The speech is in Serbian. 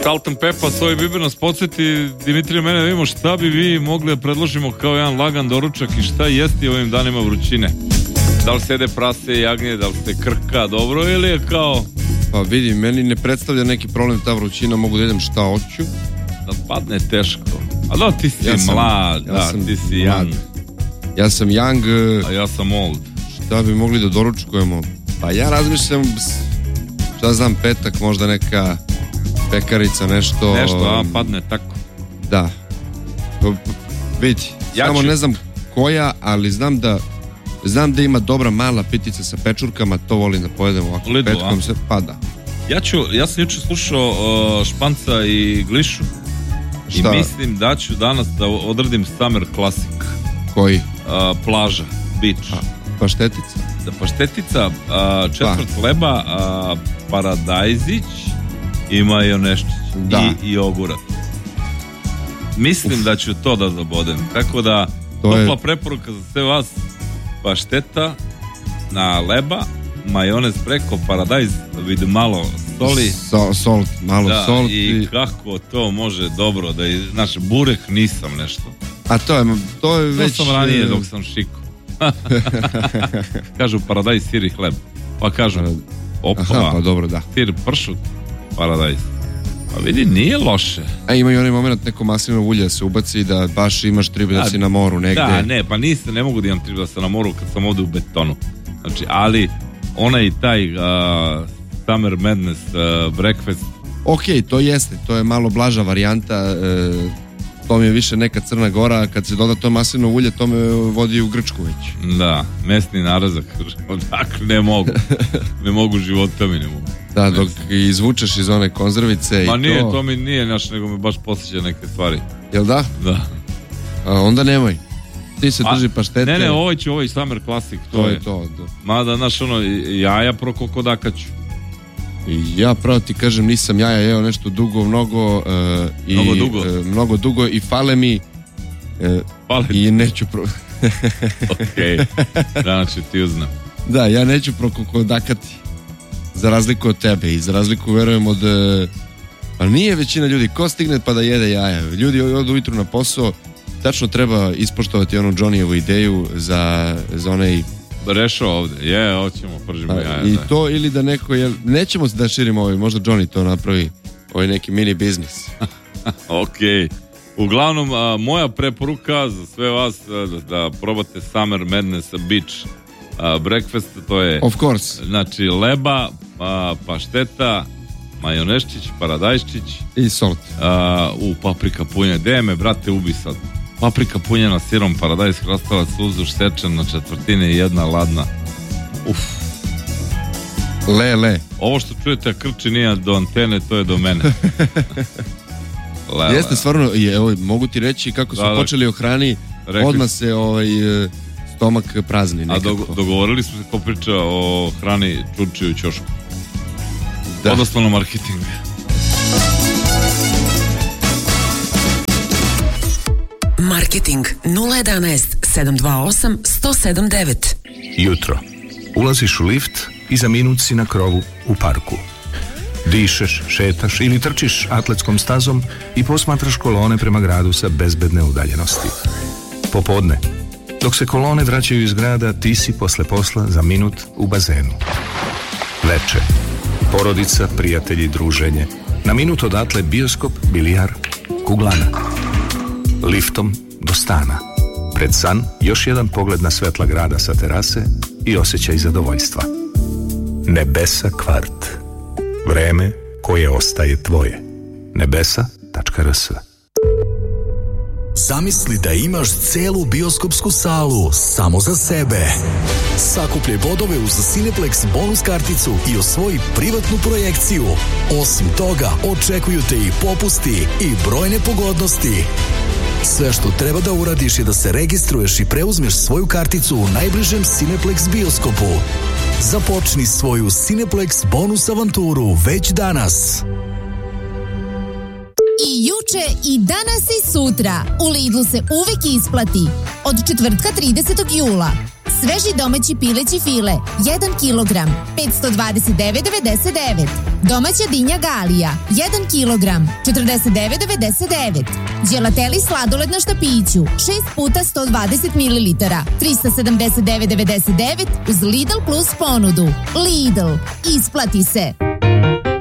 Salt and Pepper, Soy Biber nas podsjeti, Dimitrije, mene, vidimo šta bi vi mogli da predložimo kao jedan lagan doručak i šta jesti ovim danima vrućine. Da li sede prase, jagnje, da li se krka dobro ili je kao... Pa vidi, meni ne predstavlja neki problem ta vrućina, mogu da jedem šta hoću. Da padne teško. A da, ti si mlad, ti si young. Ja sam young. A ja sam old. Šta bi mogli da doručkujemo? Pa ja razmišljam, šta znam, petak, možda neka pekarica, nešto... Nešto, padne tako. Da. Vidi, samo ne znam koja, ali znam da ima dobra mala pitica sa pečurkama, to volim da pojedem ovako petkom se pada. Ja sam juče slušao Španca i Glišu. Šta? I mislim da ću danas da odradim Summer Classic. Koji? Plaža, beach. Paštetica. Da, paštetica, četvrt hleba, paradajzić i majoneščić i ogurat. Mislim da ću to da zabodem. Tako da, topla preporuka za sve vas: pašteta na leba, majonez preko, paradajz, vidi malo soli. Salt, malo salt. I kako to može dobro da je, znaš, burek nisam nešto. A to je već... To sam ranije dok sam šiko. Kažu paradajz, sir i hleb. Pa kažu, pa dobro, da. Sir, pršut, paradajz. Pa vidi, nije loše. A ima i onaj moment, neko maslinovo ulje se ubaci da baš imaš tribu da si na moru negde. Da, ne, pa ne mogu da imam tribu da sam na moru kad sam ovde u betonu. Znači, ali onaj taj Summer Madness breakfast. Ok, to jeste, to je malo blaža varijanta, to mi je više neka Crna Gora, kad se doda to maslinovo ulje, to me vodi u Grčku već. Da, mesni narazak, dakle ne mogu života mi ne mogu. Da, dok izvučeš iz one konzervice ma i nije, to... to mi nije naš, nego me baš posjeća neke stvari. Jel da? Da. Onda nemoj. Ti se drži paštete. Ne, ovaj Summer Classic, to je to. Da. Mada, znaš, jaja prokokodakaću. Ja pravo ti kažem, nisam jaja jeo nešto dugo, mnogo dugo i fale mi i neću ok, znači ti uznam. Da, ja neću prokokodakati, za razliku od tebe i za razliku, verujem, od ali nije većina ljudi, ko stigne pa da jede jaja. Ljudi odu ujutru na posao, tačno treba ispoštovati onu Johnnyjevu ideju za onaj rešao ovde, hoćemo, pržimo jaja. I to ili da neko, nećemo da širimo možda Johnny to napravi, neki mini biznis. Ok, uglavnom, moja preporuka za sve vas da probate Summer Madness Beach breakfast, to je, of course, znači leba, pašteta, majoneščić, paradajščić i salt. Paprika punjena, gde me, brate, ubi sad. Paprika punjena, sirom, paradajz, hrastavac, uzduž, sečen na četvrtine i jedna ladna. Le. Ovo što čujete krči nije do antene, to je do mene. Jeste, stvarno, mogu ti reći kako su počeli o hrani, odmah se stomak prazni nekako. A dogovorili smo se ko priča o hrani čurčiju i ćošku. Odnosno na marketingu. Marketing 011 728 107 Jutro. Ulaziš u lift i za minut si na krovu u parku. Dišeš, šetaš ili trčiš atletskom stazom i posmatraš kolone prema gradu sa bezbedne udaljenosti. Popodne, dok se kolone vraćaju iz grada, ti si posle posla za minut u bazenu. Veče. Porodica, prijatelji, druženje. Na minut odatle bioskop, bilijar, kuglana. Liftom do stana. Pred san još jedan pogled na svetla grada sa terase i osjećaj zadovoljstva. Nebesa kvart. Vreme koje ostaje tvoje. nebesa.rs. Zamisli da imaš celu bioskopsku salu samo za sebe. Sakupljaj bodove uz Cineplex bonus karticu i osvoji privatnu projekciju. Osim toga, očekuju te i popusti i brojne pogodnosti. Sve što treba da uradiš je da se registruješ i preuzmeš svoju karticu u najbližem Cineplex bioskopu. Započni svoju Cineplex bonus avanturu već danas. I juče, i danas i sutra. U Lidlu se uvek isplati. Od četvrtka 30. jula. Sveži domaći pileći file, 1 kilogram, 529,99. Domaća dinja Galija, 1 kilogram, 49,99. Đelateli sladoled na štapiću, 6 puta 120 mililitara, 379,99 uz Lidl Plus ponudu. Lidl, isplati se.